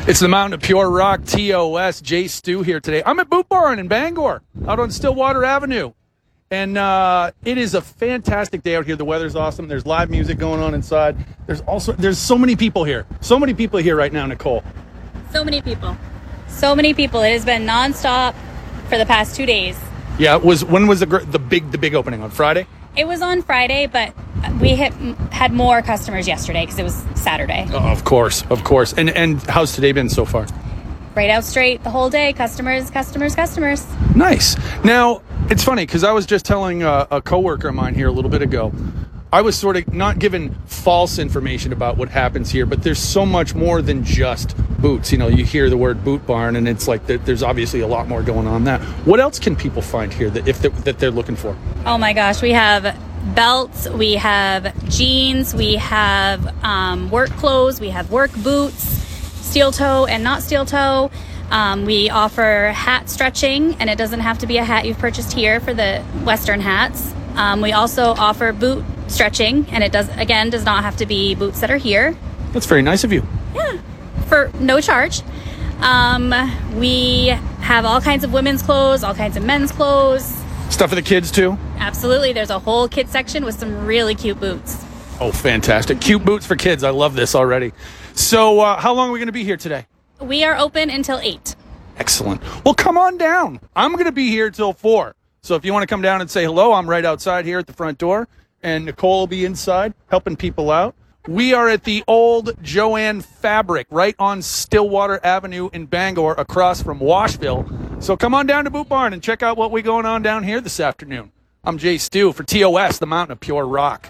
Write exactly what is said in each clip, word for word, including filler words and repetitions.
It's the Mountain of Pure Rock, T O S, Jay Stu here today. I'm at Boot Barn in Bangor, out on Stillwater Avenue. And uh, it is a fantastic day out here. The weather's awesome. There's live music going on inside. There's also, there's so many people here. So many people here right now, Nicole. So many people. So many people. It has been nonstop for the past two days. Yeah, it was when was the gr- the big the big opening? On Friday? It was on Friday, but we hit, had more customers yesterday because it was Saturday. Oh, of course, of course. And and how's today been so far? Right out straight the whole day. Customers, customers, customers. Nice. Now, it's funny because I was just telling a, a coworker of mine here a little bit ago. I was sort of not given false information about what happens here, but there's so much more than just boots. You know, you hear the word Boot Barn, and it's like there's obviously a lot more going on than that. What else can people find here that if they're, that they're looking for? Oh my gosh, we have belts, we have jeans, we have um, work clothes, we have work boots, steel toe and not steel toe. Um, we offer hat stretching, and it doesn't have to be a hat you've purchased here for the Western hats. Um, we also offer boot stretching, and it does again does not have to be boots that are here. That's very nice of you. Yeah, for no charge. Um, we have all kinds of women's clothes, all kinds of men's clothes. Stuff for the kids too? Absolutely. There's a whole kids section with some really cute boots. Oh, fantastic. Cute boots for kids. I love this already. So uh, how long are we going to be here today? We are open until eight. Excellent. Well, come on down. I'm going to be here till four. So if you want to come down and say hello, I'm right outside here at the front door. And Nicole will be inside helping people out. We are at the old Joanne Fabric right on Stillwater Avenue in Bangor across from Washville. So come on down to Boot Barn and check out what we going on down here this afternoon. I'm Jay Stu for T O S, the Mountain of Pure Rock.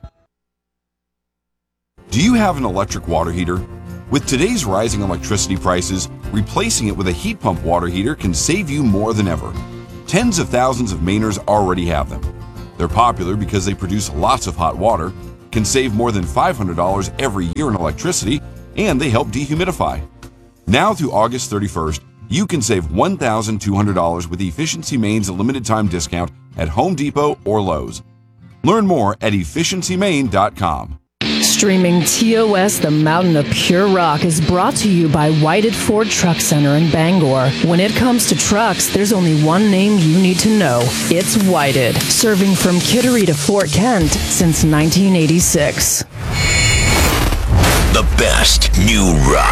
Do you have an electric water heater? With today's rising electricity prices, replacing it with a heat pump water heater can save you more than ever. Tens of thousands of Mainers already have them. They're popular because they produce lots of hot water, can save more than five hundred dollars every year in electricity, and they help dehumidify. Now through August thirty-first, you can save one thousand two hundred dollars with Efficiency Maine's limited time discount at Home Depot or Lowe's. Learn more at efficiency maine dot com. Streaming T O S, the Mountain of Pure Rock, is brought to you by Whited Ford Truck Center in Bangor. When it comes to trucks, there's only one name you need to know. It's Whited, serving from Kittery to Fort Kent since nineteen eighty-six. The best new rock.